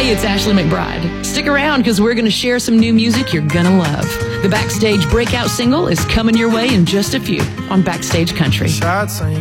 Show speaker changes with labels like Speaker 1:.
Speaker 1: Hey, it's Ashley McBride. Stick around because we're going to share some new music you're going to love. The Backstage breakout single is coming your way in just a few on Backstage Country.
Speaker 2: Shots on